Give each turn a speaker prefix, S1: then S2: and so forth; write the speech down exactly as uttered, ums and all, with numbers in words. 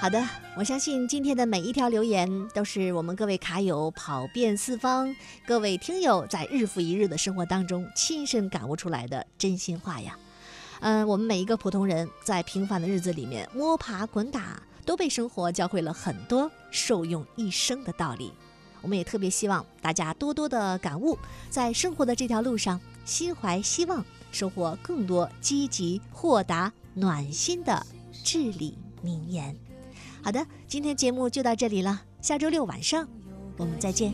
S1: 好的，我相信今天的每一条留言都是我们各位卡友跑遍四方，各位听友在日复一日的生活当中亲身感悟出来的真心话呀。嗯、呃，我们每一个普通人在平凡的日子里面摸爬滚打，都被生活教会了很多受用一生的道理。我们也特别希望大家多多的感悟，在生活的这条路上心怀希望，收获更多积极豁达暖心的至理名言。好的，今天节目就到这里了，下周六晚上我们再见。